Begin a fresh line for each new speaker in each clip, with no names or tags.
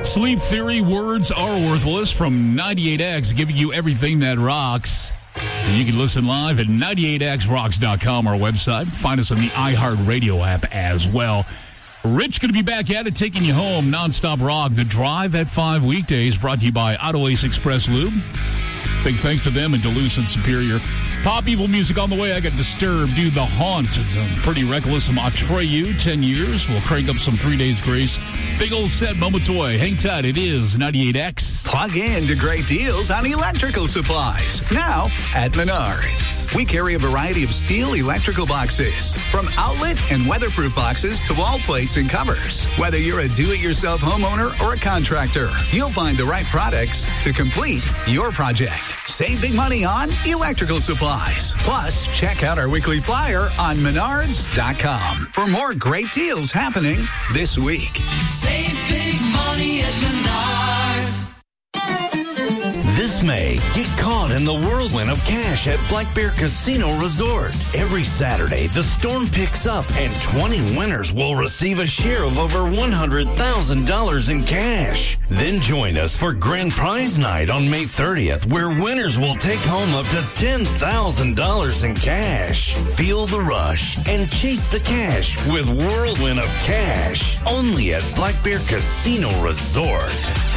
Sleep Theory, Words Are Worthless from 98X, giving you everything that rocks. And you can listen live at 98xrocks.com, our website. Find us on the iHeartRadio app as well. Rich going to be back at it, taking you home. Nonstop Rock, The Drive at 5 weekdays, brought to you by Auto Ace Express Lube. Big thanks to them in Duluth and Superior. Pop Evil music on the way. I got Disturbed, do The Haunt, Pretty Reckless, some Atreyu, 10 years. We'll crank up some 3 Days Grace. Big old set moments away. Hang tight. It is 98X.
Plug in to great deals on electrical supplies. Now at Menards. We carry a variety of steel electrical boxes, from outlet and weatherproof boxes to wall plates and covers. Whether you're a do-it-yourself homeowner or a contractor, you'll find the right products to complete your project. Save big money on electrical supplies. Plus, check out our weekly flyer on Menards.com for more great deals happening this week.
Save big money at Menards.
This May, get caught in the whirlwind of cash at Black Bear Casino Resort. Every Saturday, the storm picks up and 20 winners will receive a share of over $100,000 in cash. Then join us for Grand Prize Night on May 30th, where winners will take home up to $10,000 in cash. Feel the rush and chase the cash with Whirlwind of Cash. Only at Black Bear Casino Resort.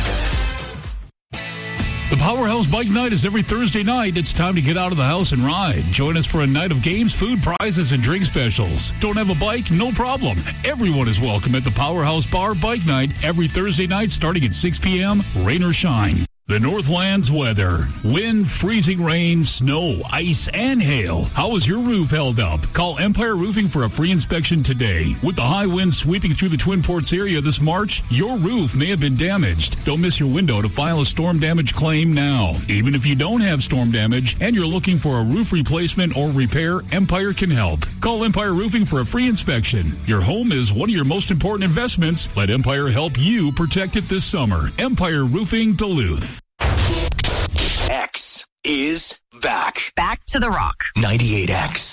The Powerhouse Bike Night is every Thursday night. It's time to get out of the house and ride. Join us for a night of games, food, prizes, and drink specials. Don't have a bike? No problem. Everyone is welcome at the Powerhouse Bar Bike Night every Thursday night starting at 6 p.m., rain or shine. The Northlands weather. Wind, freezing rain, snow, ice, and hail. How is your roof held up? Call Empire Roofing for a free inspection today. With the high winds sweeping through the Twin Ports area this March, your roof may have been damaged. Don't miss your window to file a storm damage claim now. Even if you don't have storm damage and you're looking for a roof replacement or repair, Empire can help. Call Empire Roofing for a free inspection. Your home is one of your most important investments. Let Empire help you protect it this summer. Empire Roofing, Duluth.
X is back.
Back to the rock.
98X.